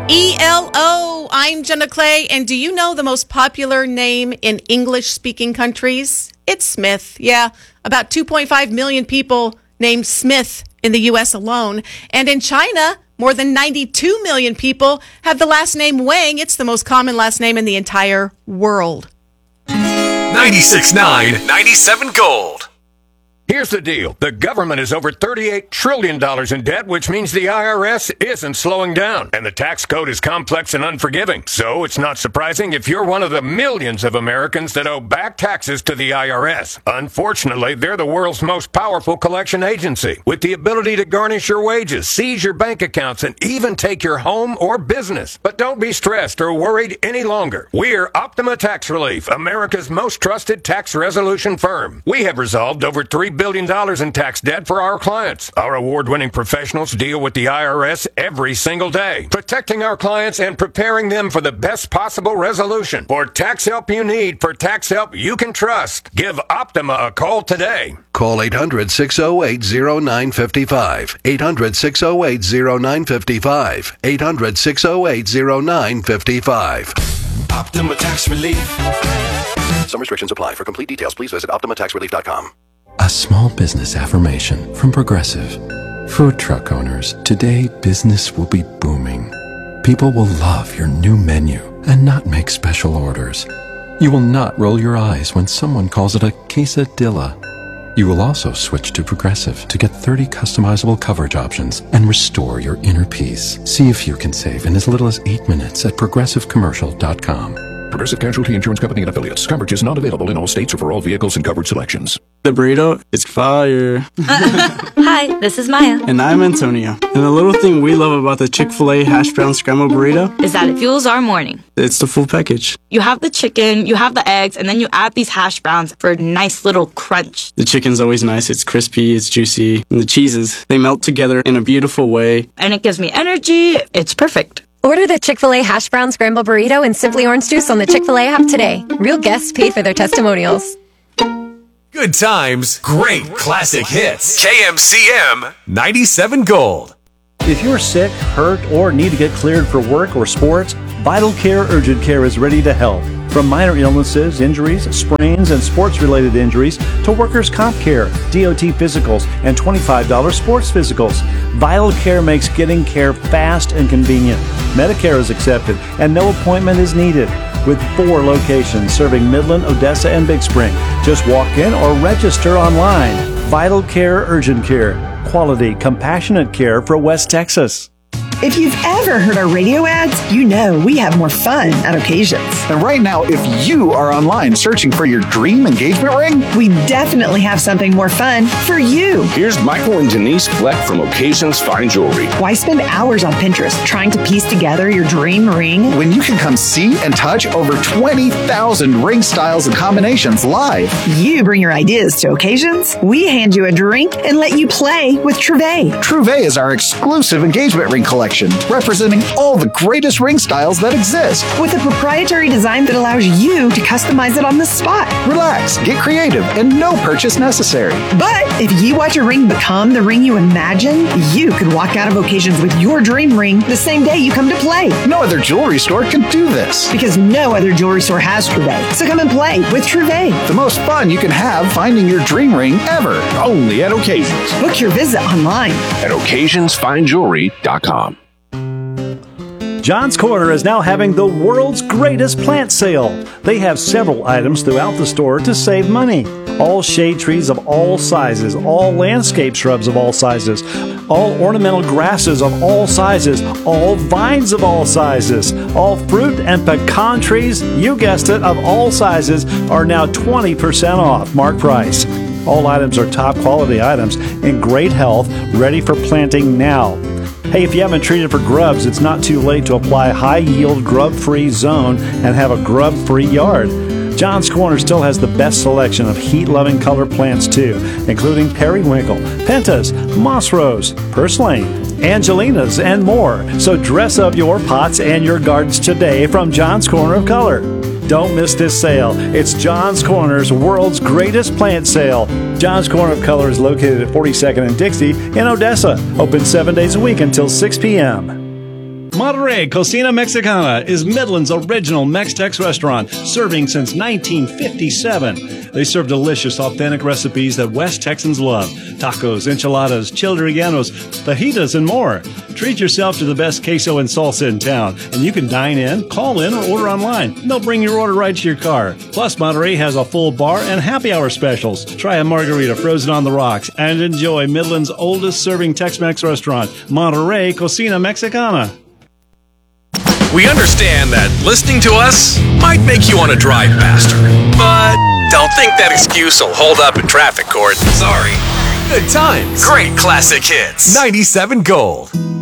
ELO, I'm Jenna Clay, and do you know the most popular name in English-speaking countries? It's Smith. Yeah, about 2.5 million people named Smith in the U.S. alone. And in China, more than 92 million people have the last name Wang. It's the most common last name in the entire world. 96.9, 97 Gold. Here's the deal. The government is over $38 trillion in debt, which means the IRS isn't slowing down. And the tax code is complex and unforgiving. So it's not surprising if you're one of the millions of Americans that owe back taxes to the IRS. Unfortunately, they're the world's most powerful collection agency, with the ability to garnish your wages, seize your bank accounts, and even take your home or business. But don't be stressed or worried any longer. We're Optima Tax Relief, America's most trusted tax resolution firm. We have resolved over $3 billion in tax debt for our clients. Our award-winning professionals deal with the IRS every single day, protecting our clients and preparing them for the best possible resolution. For tax help you need, for tax help you can trust, give Optima a call today. Call 800-608-0955. 800-608-0955. 800-608-0955. Optima Tax Relief. Some restrictions apply. For complete details, please visit OptimaTaxRelief.com. A small business affirmation from Progressive. Food truck owners, today business will be booming. People will love your new menu and not make special orders. You will not roll your eyes when someone calls it a quesadilla. You will also switch to Progressive to get 30 customizable coverage options and restore your inner peace. See if you can save in as little as 8 minutes at progressivecommercial.com. Progressive Casualty Insurance Company and Affiliates. Coverage is not available in all states or for all vehicles and coverage selections. The burrito is fire. Hi, this is Maya. And I'm Antonio. And the little thing we love about the Chick-fil-A hash brown scrambled burrito is that it fuels our morning. It's the full package. You have the chicken, you have the eggs, and then you add these hash browns for a nice little crunch. The chicken's always nice. It's crispy, it's juicy. And the cheeses, they melt together in a beautiful way. And it gives me energy. It's perfect. Order the Chick-fil-A hash brown scramble burrito and Simply Orange Juice on the Chick-fil-A app today. Real guests pay for their testimonials. Good times, great classic hits. KMCM 97 Gold. If you're sick, hurt, or need to get cleared for work or sports, Vital Care Urgent Care is ready to help. From minor illnesses, injuries, sprains, and sports-related injuries to workers' comp care, DOT physicals, and $25 sports physicals, Vital Care makes getting care fast and convenient. Medicare is accepted, and no appointment is needed. With 4 locations serving Midland, Odessa, and Big Spring. Just walk in or register online. Vital Care Urgent Care. Quality, compassionate care for West Texas. If you've ever heard our radio ads, you know we have more fun at occasions. And right now, if you are online searching for your dream engagement ring, we definitely have something more fun for you. Here's Michael and Denise Fleck from Occasions Fine Jewelry. Why spend hours on Pinterest trying to piece together your dream ring when you can come see and touch over 20,000 ring styles and combinations live? You bring your ideas to Occasions, we hand you a drink and let you play with Trouvé. Trouvé is our exclusive engagement ring collection, representing all the greatest ring styles that exist. With a proprietary design that allows you to customize it on the spot. Relax, get creative, and no purchase necessary. But if you watch a ring become the ring you imagine, you could walk out of Occasions with your dream ring the same day you come to play. No other jewelry store can do this. Because no other jewelry store has Trouvé. So come and play with Trouvé. The most fun you can have finding your dream ring ever. Only at Occasions. Book your visit online at occasionsfinejewelry.com. John's Corner is now having the world's greatest plant sale. They have several items throughout the store to save money. All shade trees of all sizes, all landscape shrubs of all sizes, all ornamental grasses of all sizes, all vines of all sizes, all fruit and pecan trees, you guessed it, of all sizes are now 20% off mark price. All items are top quality items in great health, ready for planting now. Hey, if you haven't treated for grubs, it's not too late to apply high-yield, grub-free zone and have a grub-free yard. John's Corner still has the best selection of heat-loving color plants, too, including periwinkle, pentas, moss rose, purslane, Angelinas, and more. So dress up your pots and your gardens today from John's Corner of Color. Don't miss this sale. It's John's Corner's world's greatest plant sale. John's Corner of Color is located at 42nd and Dixie in Odessa. Open 7 days a week until 6 p.m. Monterey Cocina Mexicana is Midland's original Mex-Tex restaurant, serving since 1957. They serve delicious, authentic recipes that West Texans love. Tacos, enchiladas, chili rellenos, fajitas, and more. Treat yourself to the best queso and salsa in town, and you can dine in, call in, or order online. They'll bring your order right to your car. Plus, Monterey has a full bar and happy hour specials. Try a margarita frozen on the rocks and enjoy Midland's oldest serving Tex-Mex restaurant, Monterey Cocina Mexicana. We understand that listening to us might make you want to drive faster, but don't think that excuse will hold up in traffic court. Sorry. Good times. Great classic hits. 97 Gold.